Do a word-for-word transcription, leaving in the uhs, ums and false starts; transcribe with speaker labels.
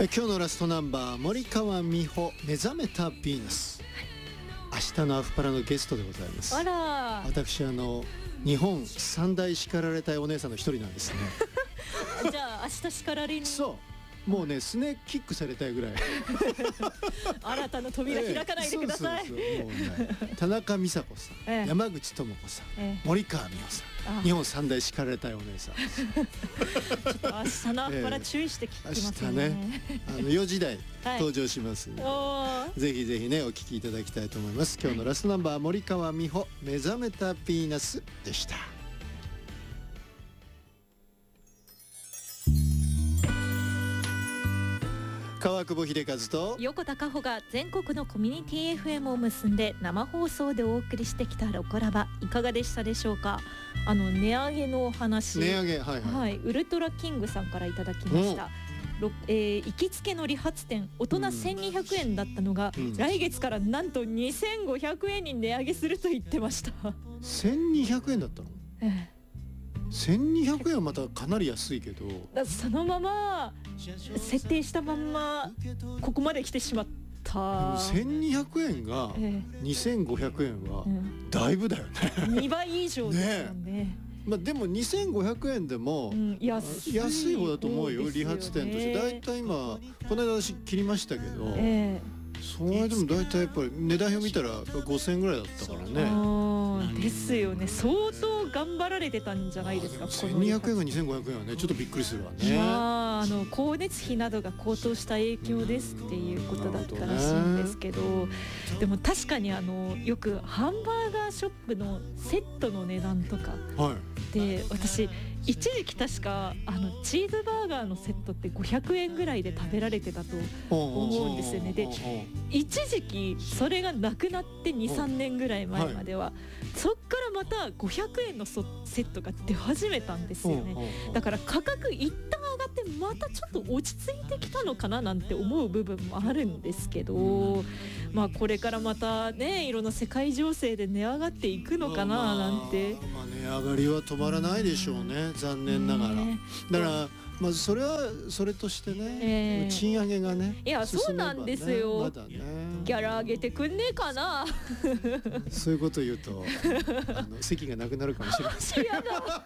Speaker 1: え今日のラストナンバー、森川美穂、目覚めたヴィーナス。明日のアフパラのゲストでございます。
Speaker 2: あら、
Speaker 1: 私あの日本三大叱られたいお姉さんの一人なんですね。
Speaker 2: じゃあ明日叱られに
Speaker 1: そうもうね、すねキックされたいぐらい。
Speaker 2: 新たな扉開かないでください。
Speaker 1: そうそうそう、もうね、田中美佐子さん、
Speaker 2: ええ、
Speaker 1: 山口智子さん、
Speaker 2: ええ、
Speaker 1: 森川美穂さん、日本三大叱られたいお姉さん。
Speaker 2: ちょっと明日のアフパラ注意して聞きますね。
Speaker 1: 明日ね、あのよじ台登場しますので、
Speaker 2: はい、
Speaker 1: ぜひぜひねお聞きいただきたいと思います。今日のラストナンバー、森川美穂、目覚めたヴィーナスでした。川久保秀和と
Speaker 2: 横田加穂が全国のコミュニティ エフエム を結んで生放送でお送りしてきたロコラバ、いかがでしたでしょうか。あの値上げのお話、
Speaker 1: 値上げ、はいはい、
Speaker 2: はい、ウルトラキングさんからいただきました。えー、行きつけの理髪店、大人せんにひゃくえんだったのが、うん、来月からなんとにせんごひゃくえんに値上げすると言ってました。
Speaker 1: せんにひゃくえんだったの？
Speaker 2: ええ、
Speaker 1: せんにひゃくえんはまたかなり安いけど、
Speaker 2: だそのまま設定したまんまここまで来てしまった。
Speaker 1: せんにひゃくえんがにせんごひゃくえんはだいぶだよね。
Speaker 2: にばい以上ですよね。
Speaker 1: ね、まあ、でもにせんごひゃくえんでも、うん、安い、安い方だと思うよ、理髪店として。だいたい今この間私切りましたけど、えー、それでもだいたいやっぱり値段表見たらごせんえんぐらいだったからね。
Speaker 2: あですよね。相当頑張られてたんじゃないですか。
Speaker 1: せんにひゃくえんがにせんごひゃくえんはね、ちょっとびっくりするわね。
Speaker 2: まあ、あの光熱費などが高騰した影響ですっていうことだったらしいんですけど、どね、でも確かにあのよくハンバーガーショップのセットの値段とかで、私一時期確かあのチーズバーガーのセットってごひゃくえんぐらいで食べられてたと思うんですよね。で一時期それがなくなって にさんねんぐらい前までは、はい、そっからまたごひゃくえんのセットが出始めたんですよね。だから価格一旦上がってまたちょっと落ち着いてきたのかななんて思う部分もあるんですけど、まあこれからまたね、いろんな世界情勢で値上がっていくのかななんて、
Speaker 1: まあ、値上がりは止まらないでしょうね、残念ながら。だからまあそれはそれとしてね、えー、賃上げがね、
Speaker 2: いやそうなんですよ、
Speaker 1: まだね、
Speaker 2: ギャラ上げてくんねえかな。
Speaker 1: そういうこと言うとあの席がなくなるかもしれません。
Speaker 2: やだ